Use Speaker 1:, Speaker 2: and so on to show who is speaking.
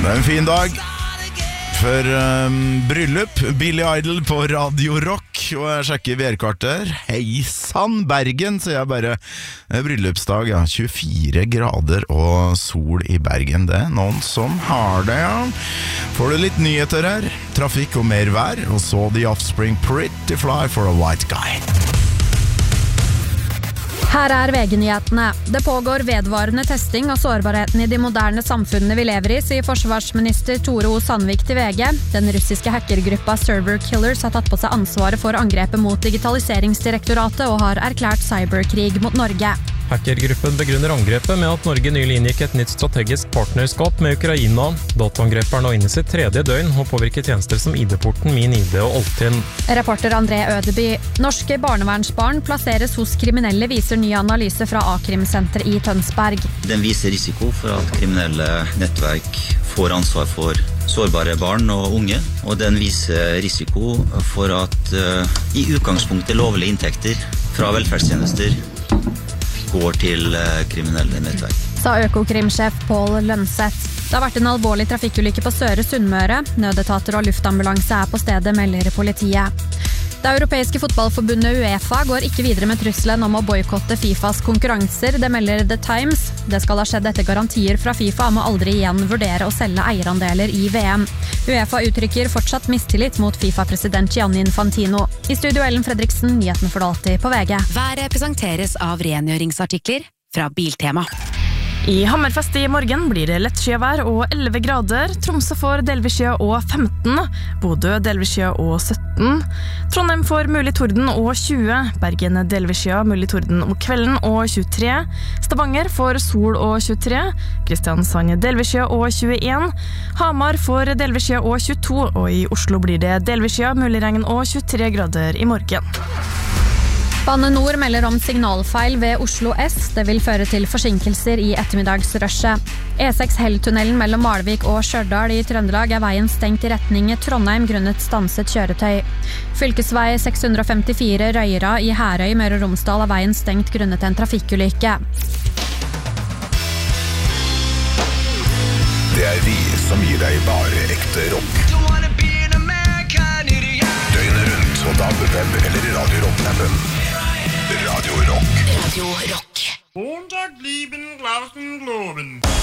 Speaker 1: Det en fin dag for bryllup. Billy Idol på Radio Rock. Og jeg sjekker værkartet. Hei sann, Bergen, sier jeg bare. Bryllupsdag, ja. 24 grader og sol i Bergen. Det noen som har det, ja. Får du litt nyheter her. Trafikk og mer vær. Og så The Offspring, Pretty Fly for a White Guy.
Speaker 2: Her VG-nyhetene. Det pågår vedvarende testing av sårbarheten i de moderne samfunnene vi lever i, sier forsvarsminister Tore O. Sandvik til VG. Den russiske hackergruppa Server Killers har tatt på seg ansvaret for angrepet mot Digitaliseringsdirektoratet og har erklært cyberkrig mot Norge.
Speaker 3: Hackergruppen begrunner angrepet med at Norge nylig inngikk et nytt strategisk partnerskap med Ukraina. Dataangrepet er nå inne i sitt 3. døgn og påvirker tjenester som ID-porten, Min ID og Altinn.
Speaker 2: Reporter André Ødeby. Norske barnevernsbarn plasseres hos kriminelle, viser ny analyse fra A-krimsenter i Tønsberg.
Speaker 4: Den viser risiko for at kriminelle nettverk får ansvar for sårbare barn og unge, og den viser risiko for at i utgangspunktet lovlige inntekter fra velferdstjenester går til kriminelle nettverk.
Speaker 2: Sa Økokrimsjef Pål Lønseth. Det har vært en alvorlig trafikkulykke på Søre Sunnmøre. Nødetater og luftambulanse på stedet, melder politiet. Det europeiske fotballforbundet UEFA går ikke videre med trusselen om å boykotte FIFAs konkurranser, det melder The Times. Det skal ha skjedd etter garantier fra FIFA om å aldri igjen vurdere å selge eierandeler i VM. UEFA uttrykker fortsatt mistillit mot FIFA-president Gianni Infantino. I studio Ellen Fredriksen, nyhetene for alltid på VG.
Speaker 5: Været presenteres av rengjøringsartikler fra Biltema.
Speaker 6: I Hammerfest i morgen blir det lettskyvær og 11 grader, Tromsø får delvis skya og 15, Bodø delvis skya og 17, Trondheim får mulig torden og 20, Bergen delvis skya, mulig torden om kvelden og 23, Stavanger får sol og 23, Kristiansand delvis skya og 21, Hamar får delvis skya og 22, og i Oslo blir det delvis skya, mulig regn og 23 grader i morgen.
Speaker 2: Bane Nor melder om signalfeil ved Oslo S. Det vil føre til forsinkelser i ettermiddagsrushet. E6 Helltunnelen mellom Malvik og Stjørdal i Trøndelag veien stengt i retning Trondheim grunnet stanset kjøretøy. Fylkesvei 654 Røyra i Herøy, Møre og Romsdal veien stengt grunnet en trafikkulykke.
Speaker 7: Det vi som gir deg bare ekte rock. Døgnet rundt på DAB-web eller i Radio Rock-appen. Radio Rock.
Speaker 5: Radio Rock.
Speaker 8: Montag blieben Glauben globen.